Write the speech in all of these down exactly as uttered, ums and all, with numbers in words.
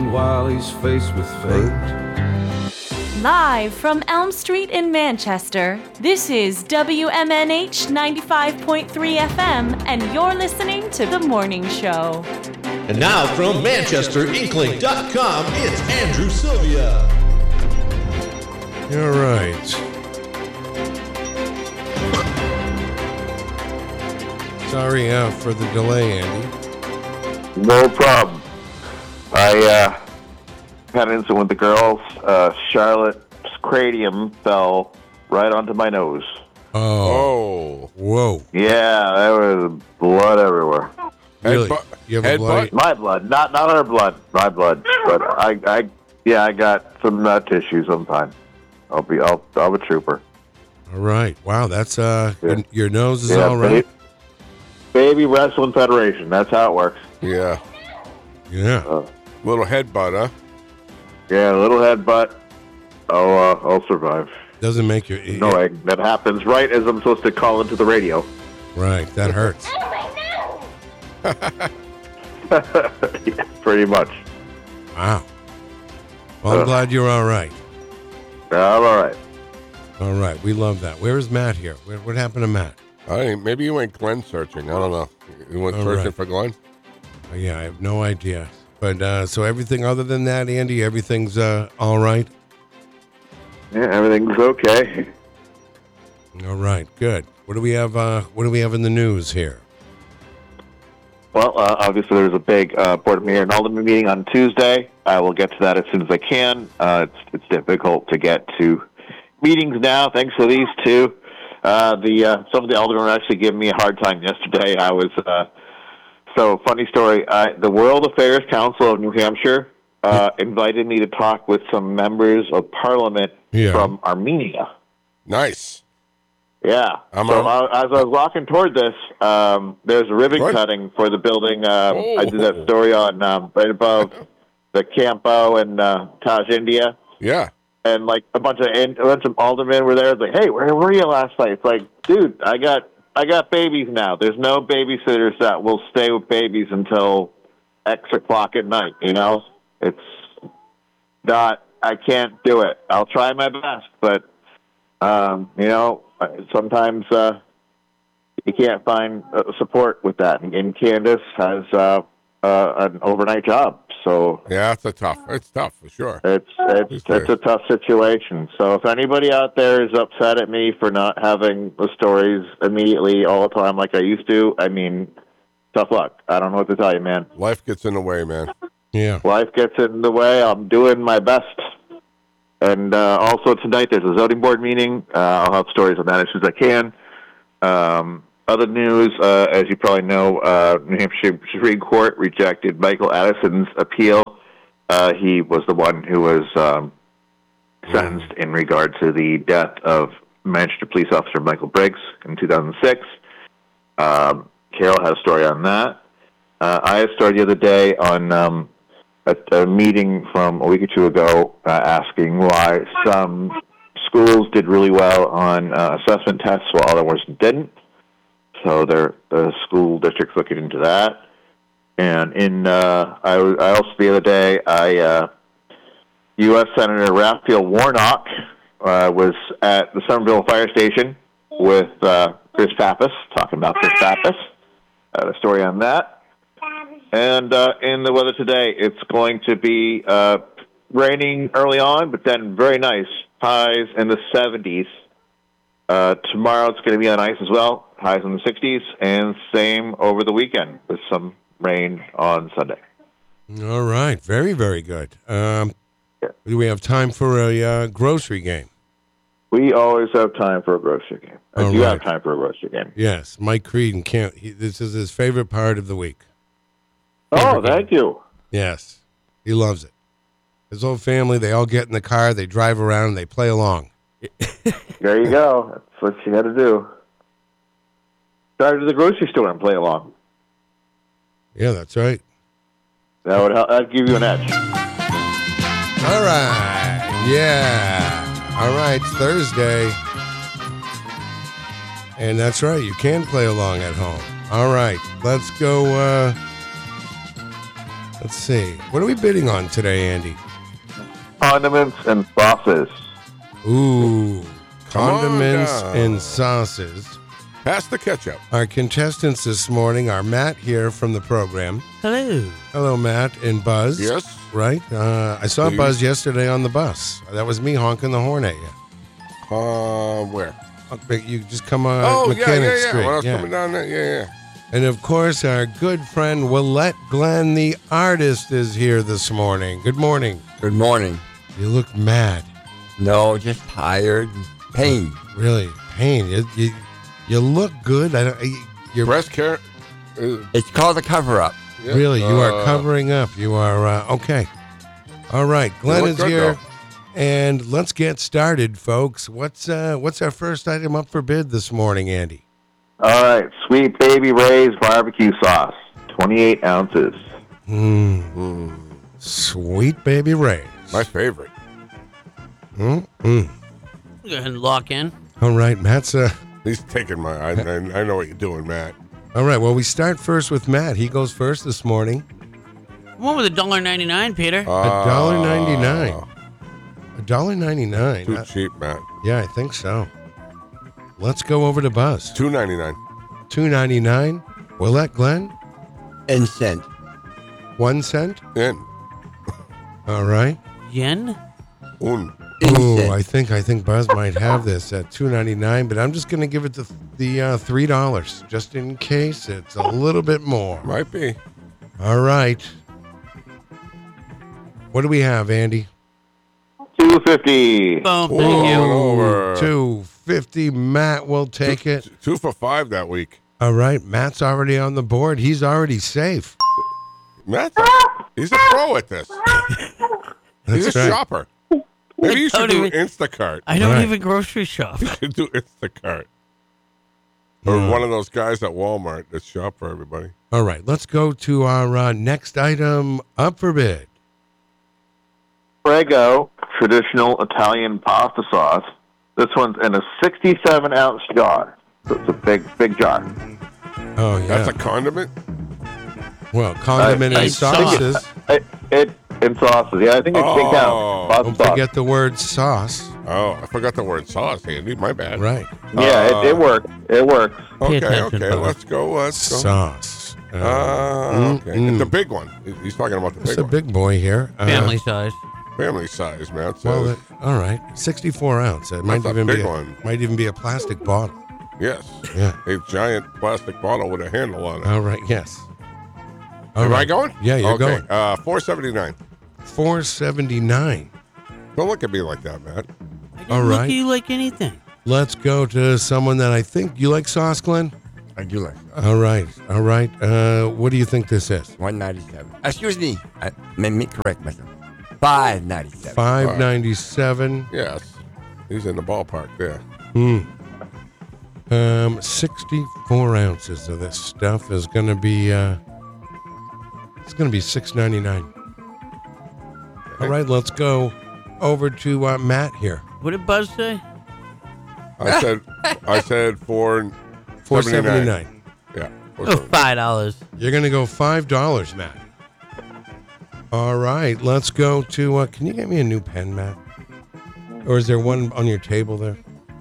and while he's faced with fate. Live from Elm Street in Manchester, this is W M N H ninety-five point three F M, and you're listening to The Morning Show. And now from Manchester Inkling dot com, it's Andrew Sylvia. All right. Sorry uh, for the delay, Andy. No problem. I uh, had an incident with the girls. Uh, Charlotte's cranium fell right onto my nose. Oh. Oh. Whoa. Yeah, there was blood everywhere. Really? bu- You have a head bloody... My blood, not not her blood, my blood. But I, I, yeah, I got some uh, tissues. I'm fine. I'll be, I'll, I'm a trooper. All right. Wow, that's, uh, Yeah. your, your nose is Yeah, all right? ba- Baby Wrestling Federation. That's how it works. Yeah. Yeah. Uh, Little headbutt, huh? yeah, a little headbutt. Oh, uh, I'll survive. Doesn't make you... No way. That happens right as I'm supposed to call into the radio. Right, that hurts. Yeah, pretty much. Wow. Well, I'm Uh. glad you're all right. I'm all right. All right, we love that. Where is Matt here? Where, what happened to Matt? I think maybe you went Glenn searching. I don't know. You went All searching right. for Glenn? Oh, yeah, I have no idea. But uh, so everything other than that, Andy, everything's uh, all right? Yeah, everything's okay. All right, good. What do we have? Uh, what do we have in the news here? Well, uh, obviously there's a big uh, Board of Mayor and Alderman meeting on Tuesday. I will get to that as soon as I can. Uh, it's it's difficult to get to meetings now, thanks to these two. Uh, the uh, some of the aldermen were actually giving me a hard time yesterday. I was uh, so funny story. Uh, the World Affairs Council of New Hampshire uh, invited me to talk with some members of Parliament Yeah. from Armenia. Nice. Yeah. I'm so on. uh, as I was walking toward this, um, there's a ribbon What? cutting for the building. Um, Oh. I did that story on um, right above the Campo and uh, Taj, India, Yeah. and like a bunch of a bunch of aldermen were there. It's like, hey, where were you last night? It's like, dude, I got I got babies now. There's no babysitters that will stay with babies until X o'clock at night. You know, it's not. I can't do it. I'll try my best, but um, you know. Sometimes uh, you can't find uh, support with that, and, and Candace has uh, uh, an overnight job, so Yeah, it's a tough. It's tough for sure. it's it's it's a tough situation. So if anybody out there is upset at me for not having the stories immediately all the time like I used to, I mean, tough luck. I don't know what to tell you, man. Life gets in the way, man. Yeah. Life gets in the way. I'm doing my best. And uh, also tonight there's a zoning board meeting. Uh, I'll have stories on that as soon as I can. Um, other news, uh, as you probably know, uh, New Hampshire Supreme Court rejected Michael Addison's appeal. Uh, he was the one who was um, sentenced in regard to the death of Manchester police officer Michael Briggs in two thousand six. Um, Carol has a story on that. Uh, I had a story the other day on... Um, at a meeting from a week or two ago uh, asking why some schools did really well on uh, assessment tests while other ones didn't. So they're, the school district's looking into that. And in uh, I, I also the other day, I uh, U S Senator Raphael Warnock uh, was at the Somerville Fire Station with uh, Chris Pappas, talking about Chris Pappas. I had a story on that. And uh, in the weather today, it's going to be uh, raining early on, but then very nice. Highs in the seventies. Uh, tomorrow it's going to be on ice as well. Highs in the sixties. And same over the weekend with some rain on Sunday. All right. Very, very good. Um, Yeah. do we have time for a uh, grocery game? We always have time for a grocery game. I All do right. have time for a grocery game. Yes. Mike Creedon can't. He, this is his favorite part of the week. Oh, thank you. Yes. He loves it. His whole family, they all get in the car, they drive around, and they play along. There you go. That's what you got to do. Drive to the grocery store and play along. Yeah, that's right. That would help. That'd give you an edge. All right. Yeah. All right. It's Thursday. And that's right. You can play along at home. All right. Let's go. Uh, Let's see. What are we bidding on today, Andy? Condiments and sauces. Ooh, Come on condiments down. and sauces. Pass the ketchup. Our contestants this morning are Matt here from the program. Hello. Hello, Matt and Buzz. Yes. Right? Uh, I saw Please. Buzz yesterday on the bus. That was me honking the horn at you. Uh, where? Okay, you just come on oh, yeah, Mechanic yeah, yeah. Street. When I was yeah. coming down there, yeah, yeah. And of course, our good friend Willette Glenn, the artist, is here this morning. Good morning. Good morning. You look mad. No, just tired. Pain. Really, pain. You, you, you look good. I don't. You're Breast care. Uh, It's called a cover-up. yeah. really. You are Uh, covering up. You are uh, okay. All right, Glenn look is good, here, though. and let's get started, folks. What's uh, what's our first item up for bid this morning, Andy? All right, Sweet Baby Ray's barbecue sauce, twenty-eight ounces. Mm. Sweet Baby Ray's. My favorite. Mm-mm. Go ahead and lock in. All right, Matt's. Uh, He's taking my. I, I, I know what you're doing, Matt. all right. Well, we start first with Matt. He goes first this morning. One with a dollar ninety nine, Peter. A dollar ninety Uh, nine. A dollar ninety nine. Too cheap, Matt. Yeah, I think so. Let's go over to Buzz. Two ninety nine. Two ninety nine. Will that Glenn? And cent. One cent. In. All right. Yen. Un. Ooh, Cent. I think I think Buzz might have this at two ninety nine, but I'm just gonna give it the the uh, three dollars just in case it's a little bit more. Might be. All right. What do we have, Andy? Two fifty. Boom. Whoa, Thank you. over. Two fifty. Matt will take two, it. Two for five that week. All right. Matt's already on the board. He's already safe. Matt, he's a pro at this. He's That's a right. shopper. Maybe you should Don't do even- Instacart. I don't Right. even grocery shop. You should do Instacart. Or Yeah. one of those guys at Walmart that shop for everybody. All right. Let's go to our uh, next item up for bid. Prego traditional Italian pasta sauce. This one's in a sixty-seven ounce jar. So it's a big, big jar. Oh yeah. That's a condiment? well, condiment I- and I sauces. It, it in sauces. Yeah, I think it's big Oh. down. Pasta Don't sauce. forget the word sauce. Oh, I forgot the word sauce, Andy. My bad. Right. Yeah, Uh, it, it works. It works. Okay, attention, okay. Bubba. Let's go. Let's go. Sauce. Uh, Uh, okay. mm, The mm. big one. He's talking about the It's big a one. big boy here. Uh, Family size. Family size, man. It Well, says- that- all right. sixty-four ounce. It might That's a even be big a, one. might even be a plastic bottle. yes. Yeah. A giant plastic bottle with a handle on it. All right. Yes. All Am I right. going? Yeah, you're okay. going. Uh, four seventy nine. four seventy-nine. Don't look at me like that, Matt. I didn't All look right. at you like anything. Let's go to someone that I think you like sauce, Glenn. I do like All right. All right. Uh, what do you think this is? one ninety-seven. Excuse me. I, let me correct myself. five ninety-seven. Five ninety-seven. Yes. He's in the ballpark there. Hmm. Um, sixty-four ounces of this stuff is going to be. Uh, it's going to be six ninety-nine. All right, let's go over to uh, Matt here. What did Buzz say? I said I said four Four seventy-nine. seventy-nine. Yeah. Oh, five dollars. You're going to go five dollars, Matt. All right, let's go to. Uh, can you get me a new pen, Matt? Or is there one on your table there?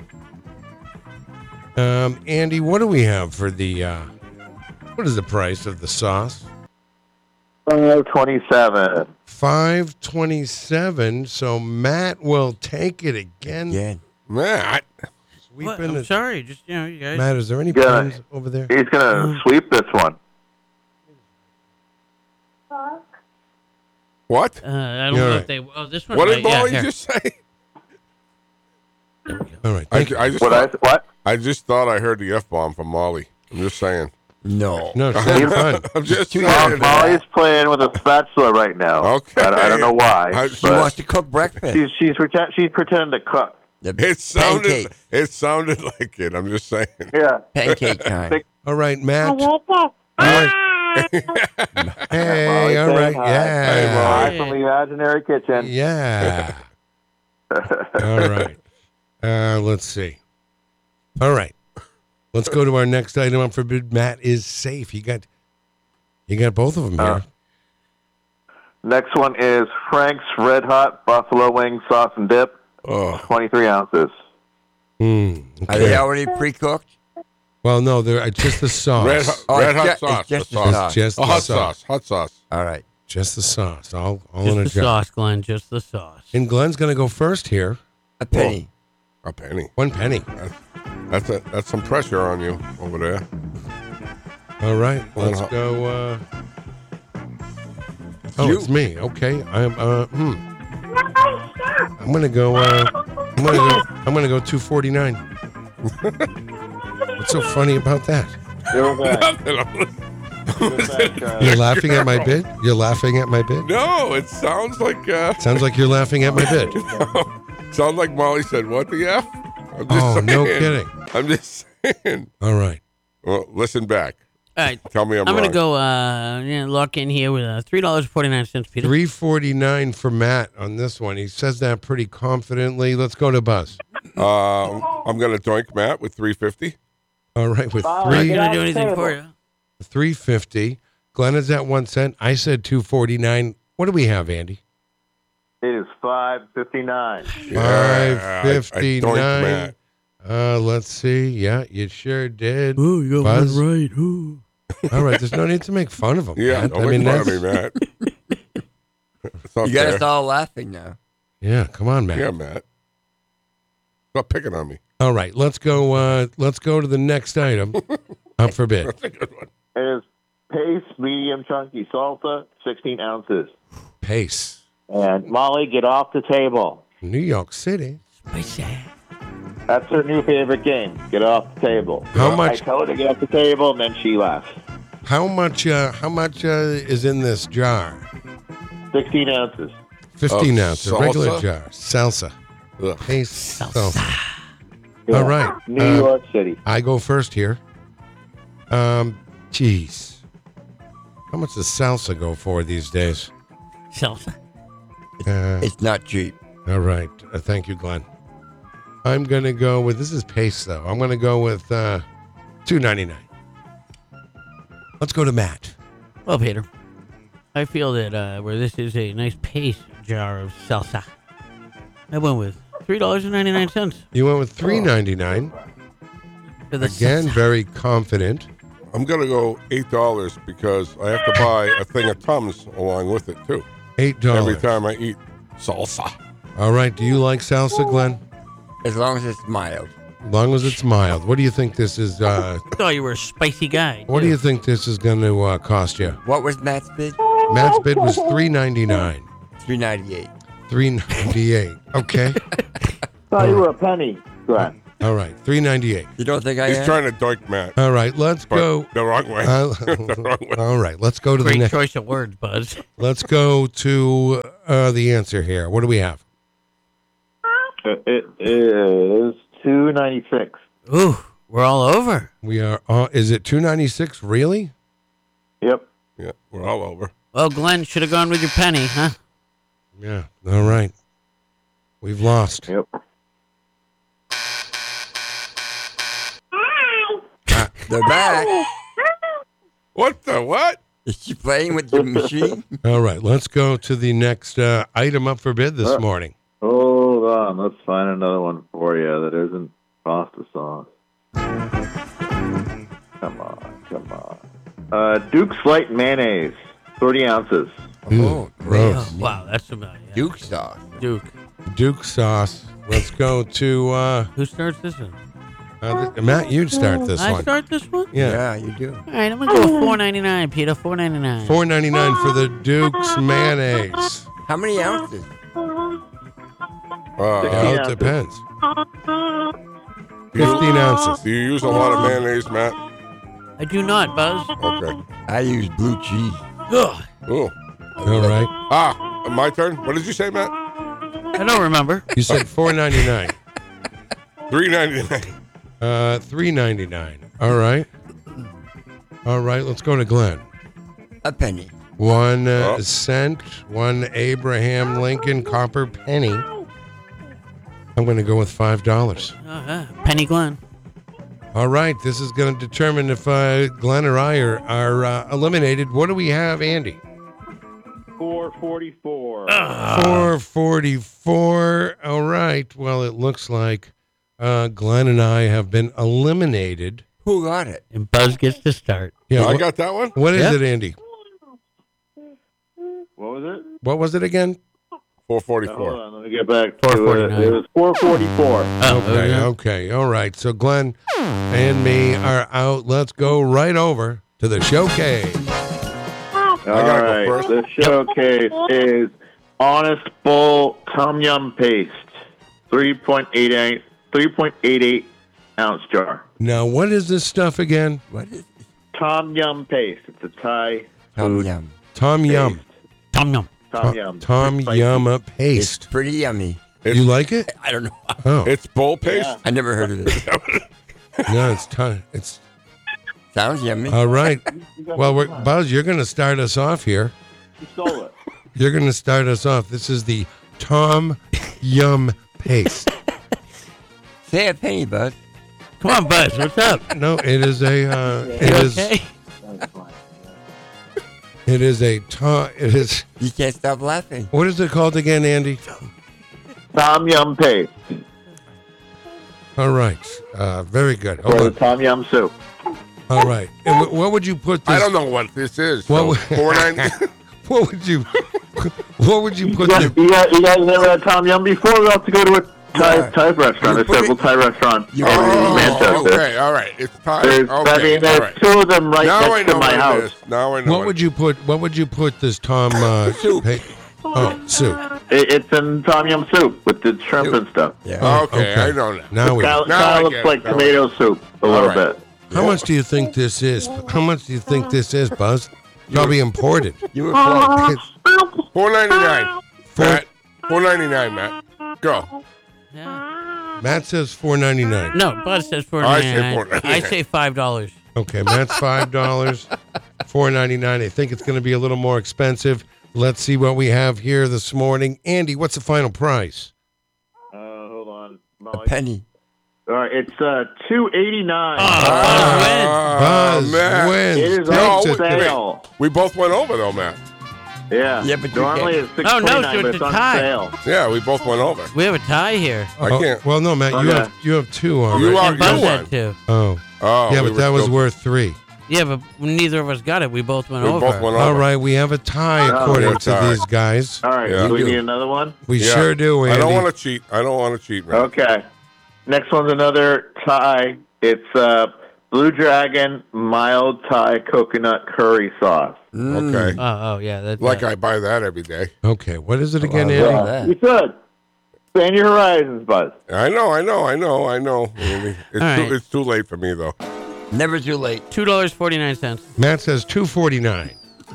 Um, Andy, what do we have for the? Uh, what is the price of the sauce? Five twenty-seven. Five twenty-seven. So Matt will take it again. Yeah. Matt. Sweeping What? I'm it. sorry. Just, you know, you guys. Matt, is there any Yeah. pens over there? He's gonna sweep this one. What? Uh, I don't You're know right. if they. Oh, this one. What might, did yeah, Molly here. just say? There we go. All right. I, Thank you. I just What I thought, what? I just thought I heard the F bomb from Molly. I'm just saying. No. No, it's having fun. I'm just Too saying. young. Molly's playing with a spatula right now. Okay. I, I don't know why. I- She but wants to cook breakfast. she's she's pretend, she's pretending to cook. The It sounded pancake. it sounded like it. I'm just saying. Yeah. Pancake time. All right, Matt. All right. Hey, Molly all saying right. hi. Yeah. Hi from the imaginary kitchen. Yeah. All right. Uh, let's see. All right. Let's go to our next item up for bid. Matt is safe. He got, he got both of them here. Next one is Frank's Red Hot Buffalo Wing Sauce and Dip, Oh, twenty-three ounces. Mm, Are they okay. already pre-cooked? Well, no, they're uh, just the sauce. red hot, Oh, red it's hot ju- it's sauce. just the the sauce. sauce. It's just Oh, the hot sauce. sauce. Hot sauce. All right. Just the sauce. All, all Just in a the jar. sauce, Glenn. Just the sauce. And Glenn's going to go first here. A penny. A penny. One penny. That's a, that's some pressure on you over there. All right, let's Uh-huh. go. Uh... Oh, You. it's me. Okay, I'm. Uh, hmm. I'm gonna go. Uh, I'm gonna go. I'm gonna go two forty nine. What's so funny about that? You're back. no, You're back, uh, You're laughing at my bid. You're laughing at my bid. it sounds like uh, Sounds like you're laughing at my bid. sounds like Molly said, "What the f?" I'm just Oh, saying. no kidding. I'm just saying. All right. Well, listen back. All right. Tell me I'm, I'm wrong. going to go uh, yeah, lock in here with uh, three dollars and forty-nine cents, Peter. Three forty nine for Matt on this one. He says that pretty confidently. Let's go to Buzz. Uh, I'm going to doink Matt with three fifty. All right, with I'm three going to do anything for you. three fifty. Glenn is at one cent. I said two forty nine. What do we have, Andy? It is five fifty-nine. Five fifty I, I doinked nine. Matt. Uh, let's see. Yeah, you sure did. Ooh, you got Buzz? one right. Ooh. All right, there's no need to make fun of him. Yeah, Matt. don't I mean, make fun of that's me, Matt. It's not You got fair. us all laughing now. yeah. Come on, Matt. Yeah, Matt. Stop picking on me. All right, let's go. Uh, let's go to the next item. Up for bid. That's a good one. It is Pace Medium Chunky Salsa, sixteen ounces. Pace, And Molly, get off the table. New York City. That's her new favorite game. Get off the table. How much- I tell her to get off the table, and then she laughs. How much? Uh, how much uh, is in this jar? sixteen ounces. Fifteen Of ounces, a regular salsa? jar. Salsa. Ugh. Pace salsa. Yeah. All right. New uh, York City. I go first here. Um, jeez. How much does salsa go for these days? Salsa. Uh, It's not cheap. all right. Uh, thank you, Glenn. I'm gonna go with this is pace though. I'm gonna go with uh, two ninety nine. Let's go to Matt. Well, Peter, I feel that uh, where this is a nice paste jar of salsa, I went with three dollars and ninety-nine cents You went with three ninety nine. for the Again, salsa. very confident. I'm going to go eight dollars because I have to buy a thing of Tums along with it, too. Eight dollars Every time I eat salsa. All right. Do you like salsa, Glenn? As long as it's mild. As long as it's mild. What do you think this is? Uh, I thought you were a spicy guy. what do too. you think this is going to uh, cost you? What was Matt's bid? Matt's bid was three ninety nine. three ninety-eight. Three ninety eight. Okay. thought you were a penny, Glenn. All right. Three ninety eight. You don't think I He's am? trying to doink Matt. All right. Let's But go. the wrong way. Uh, the wrong way. all right. Let's go to the Great next. choice of words, Buzz. Let's go to uh, the answer here. What do we have? It is two ninety-six. Ooh, we're all over. We are. Uh, is it two ninety six? Really? Yep. Yeah, we're all over. Well, Glenn should have gone with your penny, huh? Yeah. All right. We've lost. Yep. They're back. What the what? Is she playing with your machine? All right. Let's go to the next uh, item up for bid this Uh. morning. Hold on. Let's find another one for you that isn't pasta sauce. Come on. Come on. Uh, Duke's Light Mayonnaise, thirty ounces. Oh, Gross. Oh, wow, that's familiar. Yeah. Duke sauce. Duke. Duke sauce. Let's go to uh, Who starts this one? uh, th- Matt. You start this I one. start this one? Yeah. Yeah, you do. All right, I'm going to go with four ninety-nine, Peter. four ninety-nine. Four ninety nine for the Duke's mayonnaise. How many ounces? Uh, Well, it ounces. depends. Fifteen ounces. do you use a lot of mayonnaise, Matt? I do not, Buzz. Okay. I use blue cheese. Ugh, Ooh. All right. Ah, my turn. What did you say, Matt? I don't remember. You said four ninety nine. Three ninety nine. Uh, three ninety nine. All right. All right. Let's go to Glenn. A penny. One uh, Oh. cent. One Abraham Lincoln copper penny. I'm going to go with five dollars. Uh-huh. Penny Glenn. All right. This is going to determine if uh, Glenn or I are, are uh, eliminated. What do we have, Andy? four four forty-four. four forty-four. All right. Well, it looks like uh, Glenn and I have been eliminated. Who got it? And Buzz gets to start. Yeah, I what, got that one. what is Yeah. it, Andy? What was it? What was it again? four Hold forty-four. on, let me get back four to it. forty-nine. It was four forty-four. Oh, Okay, yeah. okay. All right. So Glenn and me are out. Let's go right over to the showcase. All gotta go right, first. the showcase is Honest Bull Tom Yum Paste, three point eight eight, three point eight eight ounce jar. Now, what is this stuff again? What is Tom Yum Paste. It's a Thai Tom food Yum? Tom Yum. paste. Tom Yum. Tom Yum. Tom Spicy. Yum It's paste. pretty yummy. You like it? I don't know. Oh, It's bull paste. Yeah. I never heard of it. no, it's time. It's Sounds yummy. all right. Well, we're, Buzz, you're going to start us off here. You stole it. You're going to start us off. This is the Tom Yum paste. Say a penny, bud. Come on, Buzz. What's up? No, it is a. Uh, You it is. okay? It is a. Tom. It is. You can't stop laughing. What is it called again, Andy? Tom Yum Paste. All right. Uh, very good. For Hold the on. Tom Yum soup. All right. And wh- what would you put this? I don't know what this is. What So would- four ninety. What would you? What would you put? You The, guys, you, guys, you guys never had Tom Yum before? We'll have to go to a Thai, Yeah. Thai restaurant. There's put several it- Thai restaurants You- in Oh, Manchester. okay, all right. It's time. There's, I Okay, mean, there's all right. two of them right Now I next know to my what it house. is. Now I know. what would you put? What would you put this Tom? Uh, Soup. pa- oh, soup. It, it's in Tom Yum soup with the shrimp Soup. and stuff. Yeah. Oh, Okay, I know now. Now we. Kind of, Now I looks get it. like Now I tomato soup a little right. bit. How much do you think this is? How much do you think this is, Buzz? Probably imported. You were close. It's Four ninety nine. Four- Matt. Four ninety nine, Matt. Go. Yeah. Matt says four ninety nine. No, Buzz says four I say ninety-nine. four ninety-nine. I say five dollars. Okay, Matt's five dollars, four ninety nine. I think it's going to be a little more expensive. Let's see what we have here this morning. Andy, what's the final price? Uh, hold on. A Molly. penny. All right, it's uh, two eighty-nine. Ah, Buzz Matt. wins. It is Takes on it. sale. We both went over though, Matt. Yeah. Yeah, but you normally can't- it's six Oh, no, twenty-nine, so but it's it's a on tie. sale. Yeah, we both went over. We have a tie here. I Oh, can't. well, no, Matt, you Okay. have you have two already. You are And Buzz you had won. two. Oh, Oh, yeah, we but were that was still- worth three. Yeah, but neither of us got it. We both went We over. both went over. All right, we have a tie Oh, according yeah, to tie. these guys. All right, Yeah. do we We do. need another one? We Yeah. sure do, Andy. I don't want to cheat. I don't want to cheat, man. Okay. Next one's another Thai. It's uh, Blue Dragon Mild Thai Coconut Curry Sauce. Okay. Oh, oh, yeah. That's Like uh, I buy that every day. Okay, what is it again, Wow. Andy? Yeah. that. You should. Expand your horizons, Buzz. I know, I know, I know, I know. Andy. It's, All too, right. it's too late for me, though. Never too late. two dollars and forty-nine cents. Matt says two forty nine.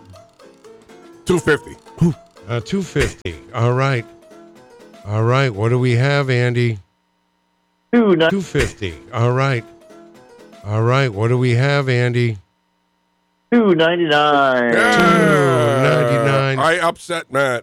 two fifty. Uh, two fifty. All right. All right. What do we have, Andy? Two nine. Two fifty. All right. All right. What do we have, Andy? Two ninety nine. ninety-nine. I upset Matt.